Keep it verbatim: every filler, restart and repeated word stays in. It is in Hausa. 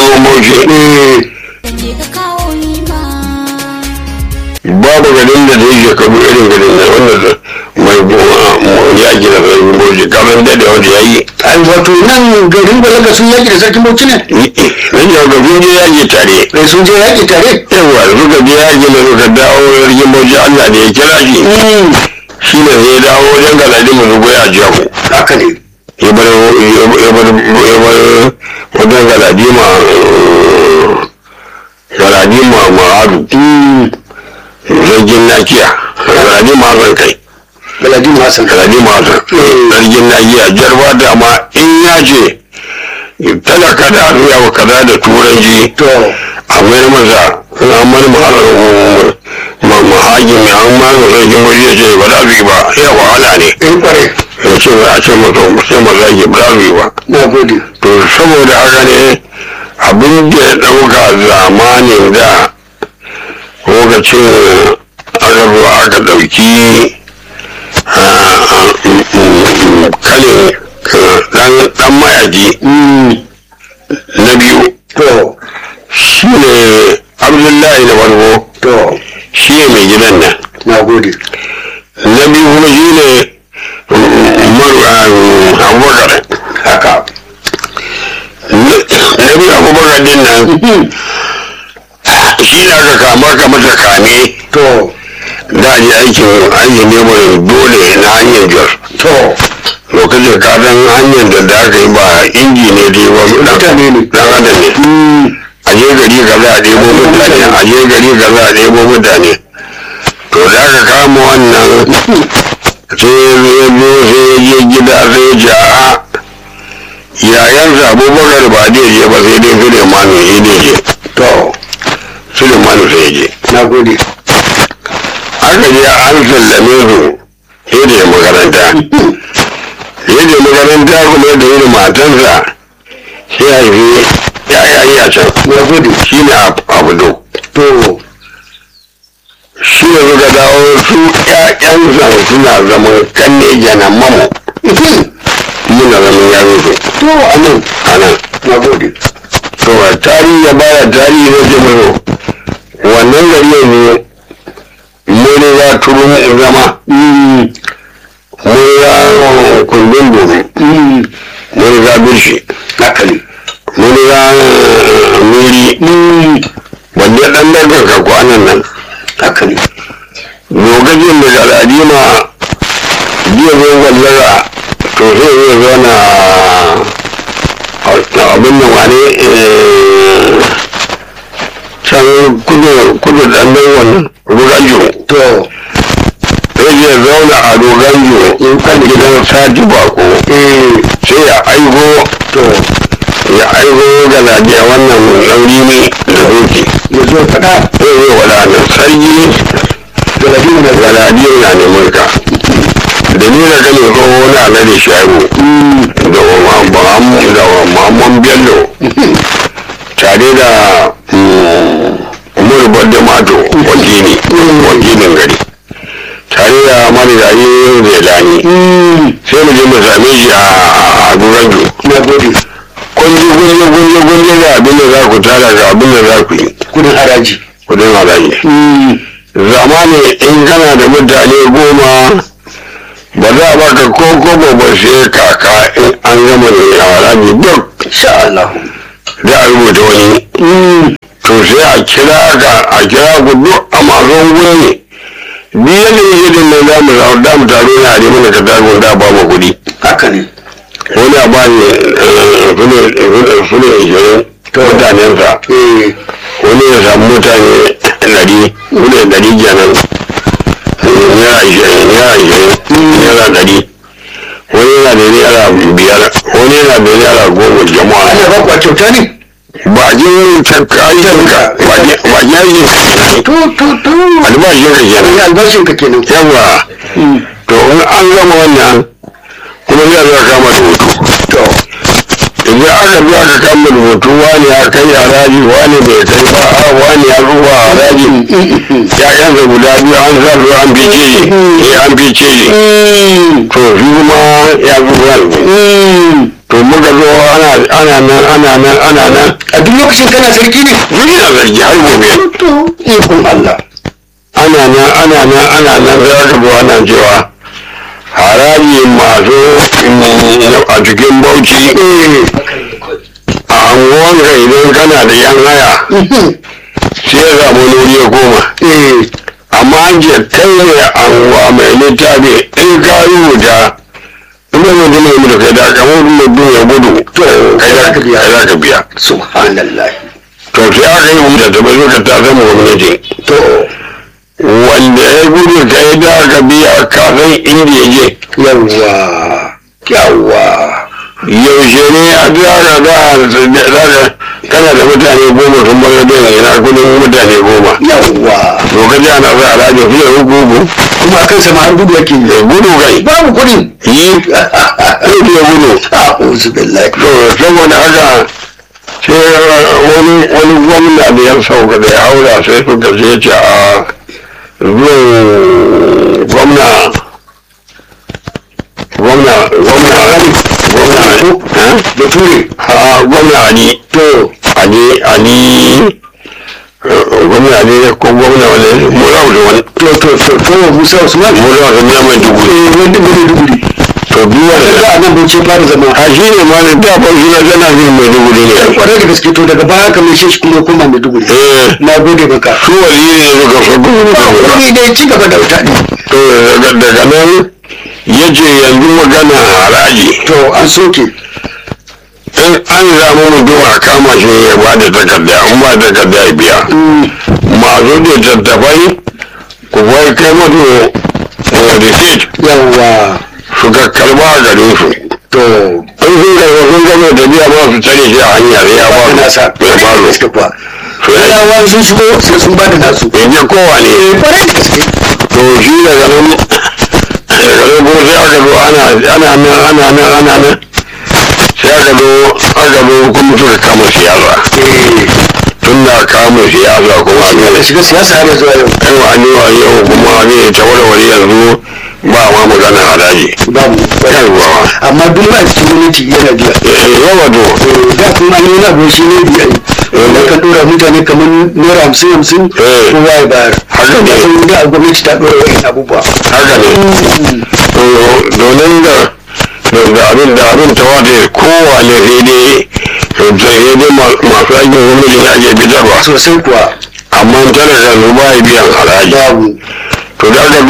zaman bauchi babu garin da zai shekaru irin garin da wanda mai yaki da sarkin bauchi kamar da da wanda ya yi. wato nan garin balaga sun yaki da sarkin bauchi ne? nan yau ga sun je yaki tare. da sun je yaki tare? yawa suka je yaki da suka dawo sarkin bauchi allah da ya kira shi shi ne zai dawo wajen galadin mu zuwa ya jago. haka ne. ya bar wajen galadima galadima ma'adu zargin nakiya galadima hasan kai galadima hasan galadima hasan zargin nakiya jarba da ma in ya ce talaka da azuya wa kaza da turanci a mayar masa an mani mahajin ya an mani zargin waje ya ce ba za su yi ba ya wahala ne ya ce a ce mutum sai maza ke ba za su yi ba. na gode. to saboda haka ne abin da ya ɗauka zamanin da lokacin aka zo aka ɗauki kalin ɗan mayaji na biyu shi ne abdullahi da farko shi ne mai gidan nan. na gode. na biyu kuma shi ne abubakar haka. na biyu abubakar din nan shi na ka kama ka masa kame to da ji aikin aikin neman dole na hanyar jos to lokacin ka san hanyar da da aka yi ba inji ne dai ba mutane ne dan adam ne a je gari ka za a ɗebo mutane a je gari ka za a ɗebo mutane to da aka kama wannan sai ya zo sai ya je gida sai ya ce a yayansa abubakar ba zai je ba sai dai sulemanu ya ne je to sulemanu sai ya je. na gode. aka je an sallame su sai da makaranta sai da makaranta kuma da yi da matansa sai haifi yayayi a can. na gode. shi ne abudu to shi ne suka dawo su ƴaƴansa suna zaman kanne jana mamo muna zaman yaro su to anan anan. na gode. to tarihi ya baya tarihi na ce mai wannan gari ne mun ya turu zama mun ya kundin domin mun ya birshi haka ne. mun ya muri wanda dan nan ka kwanan nan haka ne. lokacin da galadima jiya zai wallara to sai zai zo na abin nan wane can kudu dan nan wannan ruganjo to sai ya zauna a ruganjo kan gidan sati bako sai ya aigo to ya aigo galaje wannan lauri ne da doki ya zo faɗa sai zai wada nan sarki galadi na neman ka da ni da ganin kowa wani alade sharu da mamman bello tare da umar bada mato wakili wakilin gari tare da marigayi zelani sai mu je mu same shi a duranjo kunje kunje kunje kunje da abin da za ku tara ga abin da za ku yi kudin haraji kudin haraji zamani in kana da mutane goma ba za a baka ko kobo ba sai kaka in an gama da haraji duk insha Allah da a rubuta wani to sai a kira ka a kira ku duk a masu guri biyu da yake din nan za mu zaune da mu taro na da mana ka tago da ba mu kuɗi haka ne. wani a bani sule ishirin mutanensa wani ya samu mutane ɗari sule ɗari kenan naira ishirin naira ishirin naira ɗari wani yana da naira biyar wani yana da naira goma jama'a. ana ba kwa kyauta ne. bakin kakkayin ka bakin aikin ka kenan to to to albashin ka kenan albashin ka kenan. yawa to in an gama wannan kuma zai zo kama rubutu to idan aka zo aka kama rubutu wani ya kai haraji wani bai kai ba a wani ya zuwa haraji ya'yansa guda biyu an sa su an fice shi an fice shi to shi kuma ya zuwa to to muka zo ana ana nan ana nan ana nan a duk lokacin kana sarki ne duk yana zargi har gobe to ikon Allah ana nan ana nan ana nan sai aka zo ana cewa haraji masu a cikin bauchi a anguwanka idan kana da yan haya sai ya samu nuri ya koma amma an ce kai ne anguwa mai littafi in ka rubuta in ba mutum mai mutu kai da kamar mutum ya gudu kai za ka biya za ka biya subhanallah to sai aka yi wuta ta bai ka ta zama gwamnati to wanda ya gudu kai da ka biya kafin inda ya je yawwa yawwa yaushe ne a zaka za kana da mutane goma sun bar da yana kudin mutane goma yawwa to ka ji ana za a rajin fiye hukuku kuma akan sama har gudu yake yi gudu kai babu kudin yi sai fiye gudu a'udhu billahi to saboda haka sai wani wani gwamna da ya sauka da ya haura sai suka ce ce a zuwan gwamna gwamna gwamna gwamna da ture a gwamna ali to ali ali gwamna ali ko gwamna wani mura da wani to to to to Musa Usman mura da mai mai dubu eh wanda mai duguri to duwa da da a nan bai ce fara zama a shi ne ma da ta farko na zana zai mai dubu ne kwarai da gaske to daga baya kamar shi kuma koma mai duguri eh na gode maka su wali ne suka farko kudi dai ci gaba da wuta ne to daga nan ya ce yanzu magana haraji to an soke in an samu mutum a kama shi ya ba da takarda an ba da takarda ya biya masu da tattafai ku bai kai mutu receipt yawwa suka karba a gare su to in sun karba sun gama da biya ma su tare shi a hanya sai ya ba su nasa ya ba su gaske kuwa to ya yawa sun shigo sai sun ba da nasu ya je kowa ne kwarai da gaske to shi daga nan daga nan ko sai aka zo ana ana nan ana nan ana nan sai aka zo aka zo kuma suka kama siyasa tun da kama siyasa kuma ya ne shiga siyasa har zuwa yau kai wa ne wa yau kuma ne ta warware yanzu ba ma magana haraji babu yawwa amma duk ma cikin gwamnati yana biya yawa to da kuma an yi wani abu shi ne biya wanda kan dora mutane kamar naira hamsin hamsin kowa ya bayar haka ne da sun da gwamnati ta dora wa'in abubuwa haka ne to domin da da abin da abin ta wata kowane sai dai sai dai masu aikin gwamnati ne ake fitarwa sosai kuwa amma talaka su ba ya biyan haraji babu to da aka zo